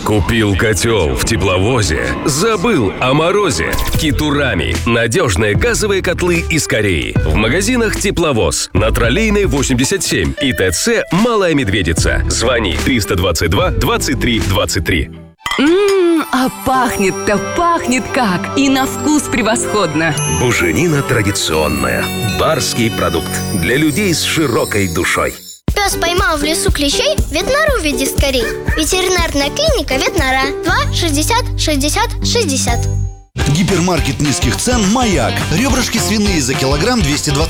Купил котел в тепловозе, забыл о морозе. Китурами – надежные газовые котлы из Кореи. В магазинах «Тепловоз» на Троллейной 87 и ТЦ «Малая Медведица». Звони 322 23 23. А пахнет-то пахнет как! И на вкус превосходно! Буженина традиционная. Барский продукт для людей с широкой душой. Пес поймал в лесу клещей, ветнору веди скорей. Ветеринарная клиника Ветнора. 2 60 60 60. Гипермаркет низких цен «Маяк». Ребрышки свиные за килограмм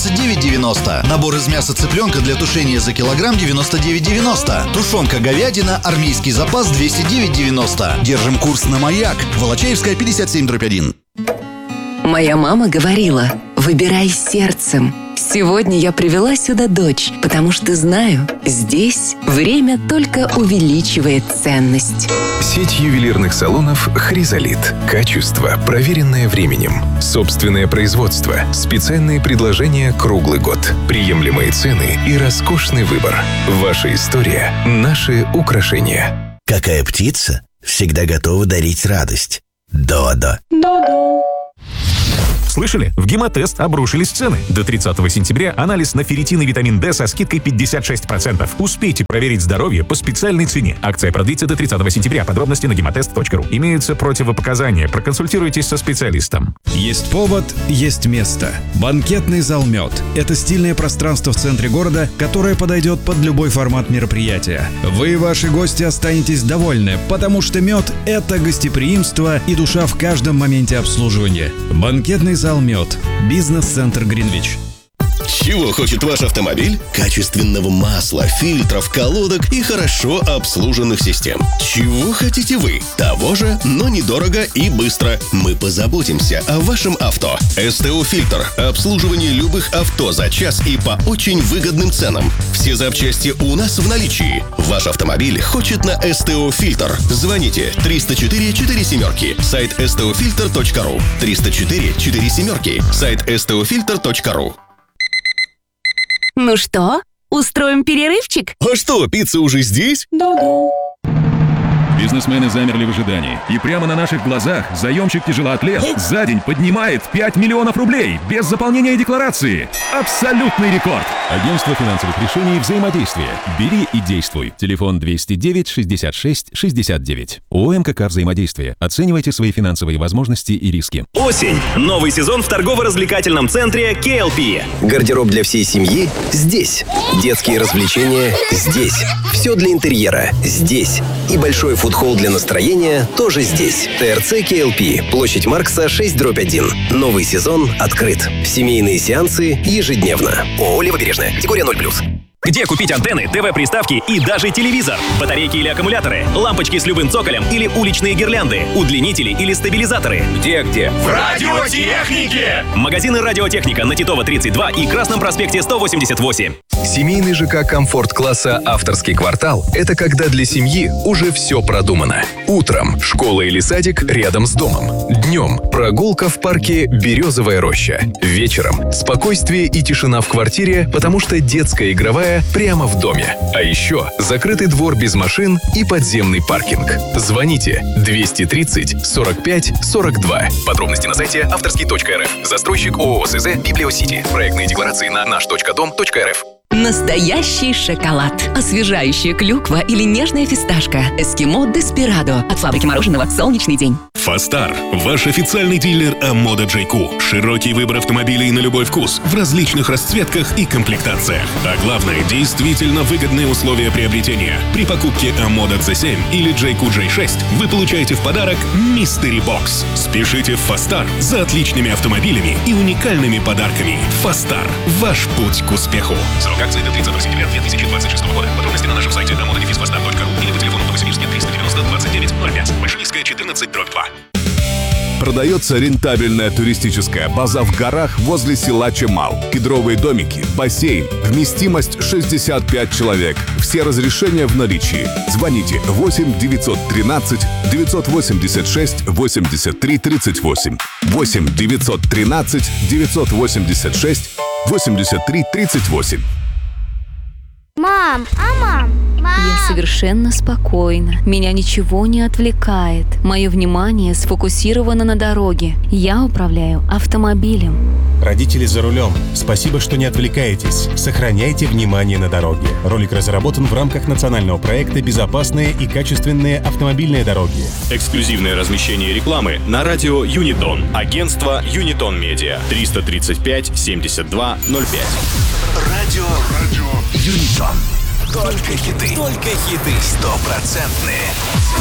229,90. Набор из мяса цыпленка для тушения за килограмм 99,90. Тушенка говядина армейский запас 209,90. Держим курс на «Маяк». Волочаевская, 57/1. Моя мама говорила: выбирай сердцем. Сегодня я привела сюда дочь, потому что знаю, здесь время только увеличивает ценность. Сеть ювелирных салонов «Хризолит». Качество, проверенное временем. Собственное производство. Специальные предложения круглый год. Приемлемые цены и роскошный выбор. Ваша история – наши украшения. Какая птица всегда готова дарить радость? Додо. Додо. Слышали? В Гемотест обрушились цены. До 30 сентября анализ на ферритин и витамин D со скидкой 56%. Успейте проверить здоровье по специальной цене. Акция продлится до 30 сентября. Подробности на гемотест.ру. Имеются противопоказания. Проконсультируйтесь со специалистом. Есть повод, есть место. Банкетный зал «Мед». Это стильное пространство в центре города, которое подойдет под любой формат мероприятия. Вы и ваши гости останетесь довольны, потому что «Мед» — это гостеприимство и душа в каждом моменте обслуживания. Банкетный зал «Мед». Бизнес-центр «Гринвич». Чего хочет ваш автомобиль? Качественного масла, фильтров, колодок и хорошо обслуженных систем. Чего хотите вы? Того же, но недорого и быстро. Мы позаботимся о вашем авто. СТО «Фильтр». Обслуживание любых авто за час и по очень выгодным ценам. Все запчасти у нас в наличии. Ваш автомобиль хочет на СТО «Фильтр». Звоните 304 47. Сайт stofilter.ru. 304 47. Сайт stofilter.ru. Ну что, устроим перерывчик? А что, пицца уже здесь? Да-да. Бизнесмены замерли в ожидании. И прямо на наших глазах заемщик-тяжелоатлет за день поднимает 5 миллионов рублей без заполнения декларации. Абсолютный рекорд. Агентство финансовых решений «Взаимодействие». Бери и действуй. Телефон 209 66 69. ООО «МКК Взаимодействие». Оценивайте свои финансовые возможности и риски. Осень. Новый сезон в торгово-развлекательном центре KLP. Гардероб для всей семьи здесь. Детские развлечения здесь. Все для интерьера здесь. И большой фудхолл для настроения тоже здесь. ТРЦ KLP. Площадь Маркса, 6/1. Новый сезон открыт. Семейные сеансы ежедневно. ООО «Левобережная». Категория 0+. Где купить антенны, ТВ-приставки и даже телевизор? Батарейки или аккумуляторы? Лампочки с любым цоколем или уличные гирлянды? Удлинители или стабилизаторы? Где? В радиотехнике! Магазины «Радиотехника» на Титова 32 и Красном проспекте 188. Семейный ЖК комфорт-класса «Авторский квартал» — это когда для семьи уже все продумано. Утром школа или садик рядом с домом. Днем прогулка в парке «Березовая роща». Вечером спокойствие и тишина в квартире, потому что детская игровая прямо в доме. А еще закрытый двор без машин и подземный паркинг. Звоните 230 45 42. Подробности на сайте авторский.рф. Застройщик ООО СЗ «Библиосити». Проектные декларации на наш.дом.рф. Настоящий шоколад. Освежающая клюква или нежная фисташка. Эскимо Деспирадо. От фабрики мороженого «Солнечный день». Фастар – ваш официальный дилер Амода JQ. Широкий выбор автомобилей на любой вкус, в различных расцветках и комплектациях. А главное, действительно выгодные условия приобретения. При покупке Амода C7 или JQ J6 вы получаете в подарок Mystery Box. Спешите в Фастар за отличными автомобилями и уникальными подарками. Фастар – ваш путь к успеху. Срок акции до 30 сентября 2026 года. Подробности на нашем сайте amoda-fastar.ru или по телефону Новосибирске 390 29 05. Большевистская, 14/2. Продается рентабельная туристическая база в горах возле села Чемал. Кедровые домики, бассейн, вместимость 65 человек. Все разрешения в наличии. Звоните 8 913 986 83 38. 8 913 986 83 38. Мам! Мам, Я совершенно спокойна. Меня ничего не отвлекает. Мое внимание сфокусировано на дороге. Я управляю автомобилем. Родители за рулем, спасибо, что не отвлекаетесь. Сохраняйте внимание на дороге. Ролик разработан в рамках национального проекта «Безопасные и качественные автомобильные дороги». Эксклюзивное размещение рекламы на радио Юнитон. Агентство Юнитон Медиа. 335 72 05. Радио Юнитон. Только хиты. Только хиты. Стопроцентные.